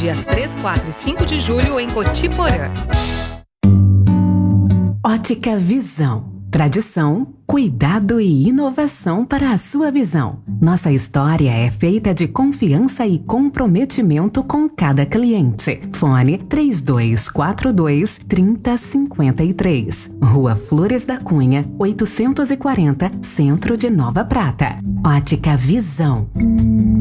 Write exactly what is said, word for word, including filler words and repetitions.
dias três, quatro e cinco de julho em Cotiporã. Ótica Visão. Tradição, cuidado e inovação para a sua visão. Nossa história é feita de confiança e comprometimento com cada cliente. Fone três dois quatro dois, três zero cinco três. Rua Flores da Cunha, oitocentos e quarenta, Centro de Nova Prata. Ótica Visão.